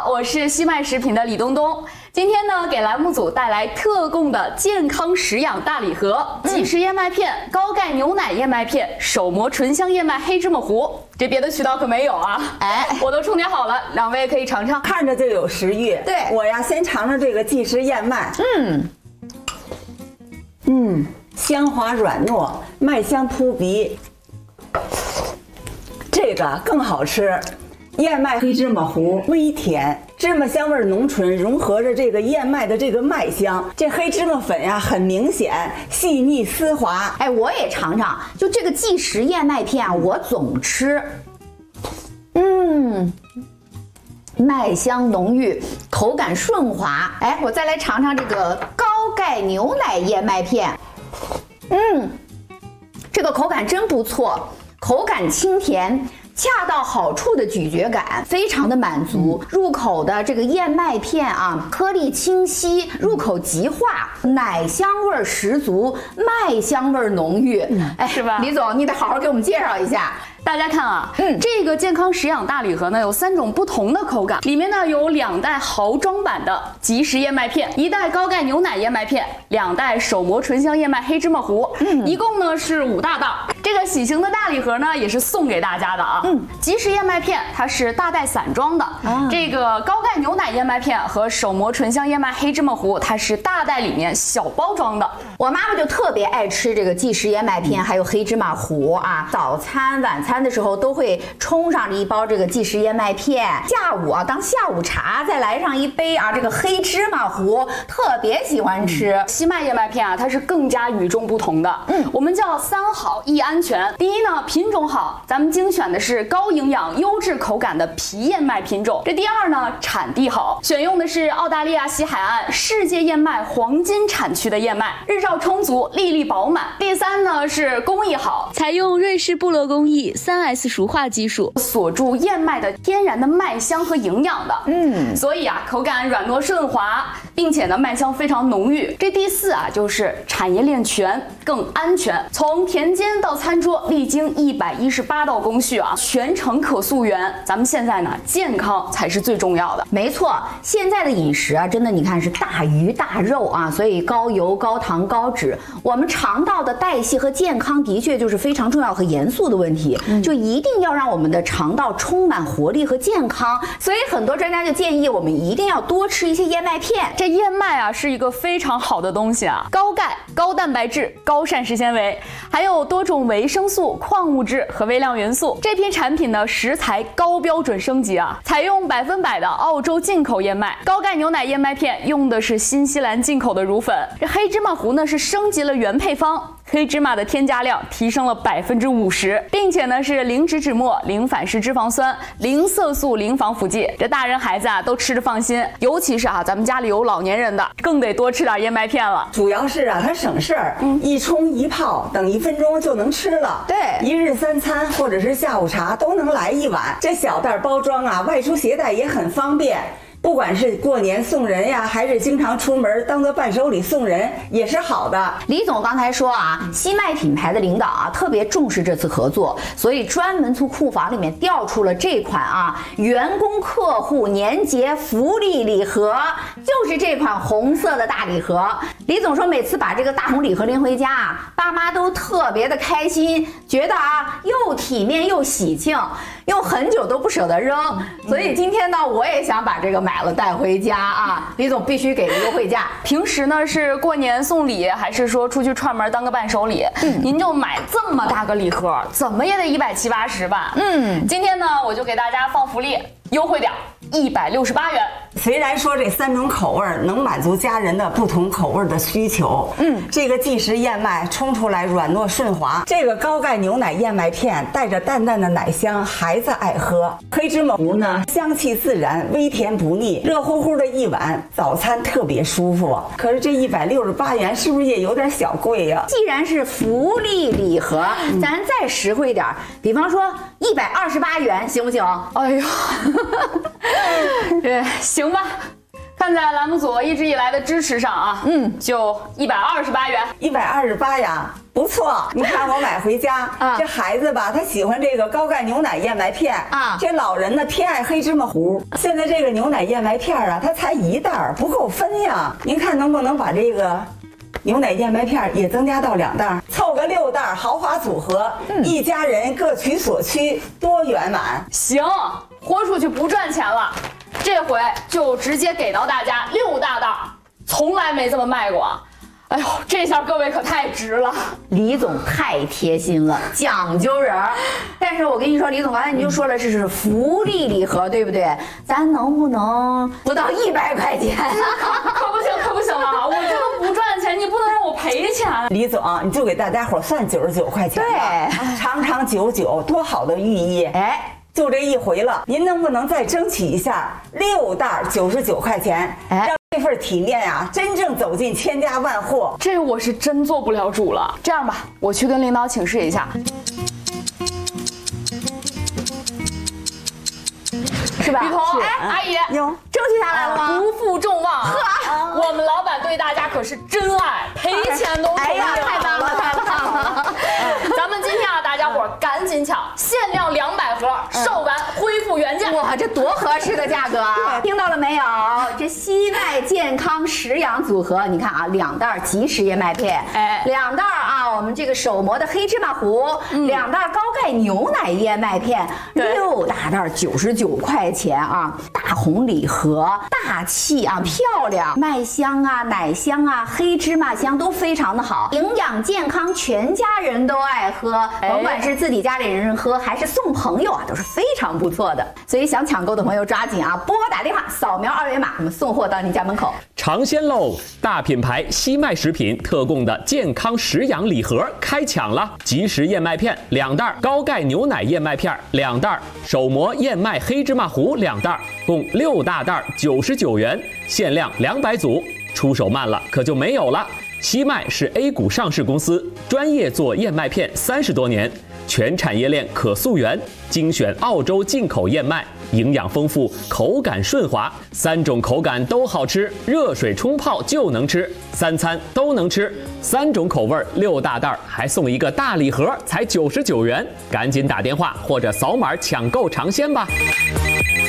好，我是西麦食品的李东东。今天呢，给栏目组带来特供的健康食养大礼盒：即食燕麦片、高钙牛奶燕麦片、手磨醇香燕麦黑芝麻糊。这别的渠道可没有啊！我都充点好了，两位可以尝尝。 看着就有食欲。 对， 我呀，先尝尝这个即食燕麦。香滑软糯，麦香扑鼻。这个更好吃。燕麦黑芝麻糊微甜，芝麻香味浓醇，融合着这个燕麦的这个麦香。这黑芝麻粉呀，很明显，细腻丝滑。 我也尝尝，就这个即食燕麦片啊，我总吃。麦香浓郁，口感顺滑。我再来尝尝这个高钙牛奶燕麦片。这个口感真不错，口感清甜。恰到好处的咀嚼感，非常的满足。入口的这个燕麦片啊，颗粒清晰，入口即化，奶香味十足，麦香味浓郁。 是吧？ 李总，你得好好给我们介绍一下。 大家看啊，这个健康食养大礼盒呢有3种不同的口感，里面呢有2袋豪装版的即食燕麦片，1袋高钙牛奶燕麦片，2袋手磨醇香燕麦黑芝麻糊，一共呢是5大袋。这个喜庆的大礼盒呢也是送给大家的啊。即食燕麦片它是大袋散装的，这个高钙牛奶燕麦片和手磨醇香燕麦黑芝麻糊它是大袋里面小包装的。 我妈妈就特别爱吃这个即食燕麦片，还有黑芝麻糊啊，早餐、晚餐的时候都会冲上一包这个即食燕麦片，下午啊当下午茶再来上一杯啊这个黑芝麻糊，特别喜欢吃。 西麦燕麦片啊，它是更加与众不同的。我们叫3好1安全。第一呢，品种好，咱们精选的是高营养、优质口感的皮燕麦品种。这第二呢，产地好，选用的是澳大利亚西海岸世界燕麦黄金产区的燕麦，日照充足，粒粒饱满。第三呢是工艺好， 采用瑞士部落工艺3S 熟化技术， 锁住燕麦的天然的麦香和营养的。所以啊，口感软糯顺滑，并且呢麦香非常浓郁。这第4啊，就是产业链全，更安全。从田间到餐桌，历经118道工序啊，全程可溯源。咱们现在呢，健康才是最重要的。 没错，现在的饮食啊，真的你看是大鱼大肉啊，所以高油、高糖、高脂，我们肠道的代谢和健康的确就是非常重要和严肃的问题，就一定要让我们的肠道充满活力和健康。所以很多专家就建议我们一定要多吃一些燕麦片。 这燕麦啊是一个非常好的东西啊，高钙、高蛋白质、高膳食纤维，还有多种维生素、矿物质和微量元素。这批产品呢，食材高标准升级啊，采用100%的澳洲进口燕麦。高钙牛奶燕麦片用的是新西兰进口的乳粉。这黑芝麻糊呢是升级了原配方，黑芝麻的添加量提升了50%，并且呢是零脂脂末、零反式脂肪酸、零色素、零防腐剂。这大人孩子啊都吃着放心，尤其是啊咱们家里有老年人的，更得多吃点燕麦片了。 主要是啊它省事儿，一冲一泡，等1分钟就能吃了。 对 ，1日3餐或者是下午茶都能来一碗。这小袋包装啊，外出携带也很方便。不管是过年送人呀，还是经常出门当做伴手礼送人，也是好的。 李总刚才说啊，西麦品牌的领导啊特别重视这次合作，所以专门从库房里面调出了这款啊员工客户年节福利礼盒，就是这款红色的大礼盒。李总说每次把这个大红礼盒拎回家啊，爸妈都特别的开心，觉得啊又体面又喜庆，用很久都不舍得扔。所以今天呢，我也想把这个买了带回家啊。李总必须给个优惠价。 平时呢是过年送礼，还是说出去串门当个伴手礼，您就买这么大个礼盒，怎么也得170、80吧。今天呢我就给大家放福利，优惠点168元。 虽然说这3种口味能满足家人的不同口味的需求，这个即食燕麦冲出来软糯顺滑，这个高钙牛奶燕麦片带着淡淡的奶香，孩子爱喝。黑芝麻糊呢，香气自然，微甜不腻，热乎乎的一碗，早餐特别舒服。可是这168元是不是也有点小贵呀？ 既然是福利礼盒，咱再实惠点，比方说128元，行不行？ 哎呦，行吧。 看在栏目组一直以来的支持上啊，就128元。 128呀，不错。你看我买回家，这孩子吧，他喜欢这个高钙牛奶燕麦片啊，这老人呢偏爱黑芝麻糊。现在这个牛奶燕麦片啊，它才1袋，不够分呀。您看能不能把这个牛奶燕麦片也增加到2袋，凑个6袋，豪华组合，一家人各取所需，多圆满。 行，豁出去不赚钱了，这回就直接给到大家6大袋，从来没这么卖过。哎呦，这下各位可太值了， 李总太贴心了，讲究人儿。但是我跟你说，李总刚才你就说了这是福利礼盒，对不对？咱能不能不到100块钱？ 可不行，可不行了！我这个不赚钱，你不能让我赔钱。 李总，你就给大家伙算99块钱吧，长长久久，多好的寓意！哎，就这一回了，您能不能再争取一下6袋99块钱？让这份体面呀，真正走进千家万户。 这我是真做不了主了。这样吧，我去跟领导请示一下， 是吧？ 雨桐，哎，阿姨， 争取下来了吗？ 不负众望啊！我们老板对大家可是真爱，赔钱都同意了。 哎呀，太棒了，太棒了！ 咱们今天啊，大家伙赶紧抢，限量200盒，售完恢复原价。 哇，这多合适的价格啊！听到了没有？这西麦健康食养组合，你看啊，2袋即食燕麦片，哎，2袋啊，我们这个手磨的黑芝麻糊，2袋高钙牛奶燕麦片，6大袋99块钱啊，大红礼盒，大气啊，漂亮，麦香啊，奶香啊，黑芝麻香都非常的好，营养健康，全家人都爱喝，甭管是自己家里人喝还是送朋友啊，都是非常不错的。所以想抢购的朋友抓紧啊，拨打电话，扫描2维码，我们送货到您家门口。 尝鲜喽！大品牌西麦食品特供的健康食养礼盒开抢了，即食燕麦片2袋，高钙牛奶燕麦片2袋，手磨燕麦黑芝麻糊2袋，共6大袋99元，限量200组，出手慢了可就没有了。西麦是 A 股上市公司，专业做燕麦片30多年，全产业链可溯源，精选澳洲进口燕麦，营养丰富，口感顺滑，3种口感都好吃，热水冲泡就能吃，3餐都能吃，3种口味6大袋，还送一个大礼盒，才99元，赶紧打电话或者扫码抢购尝鲜吧。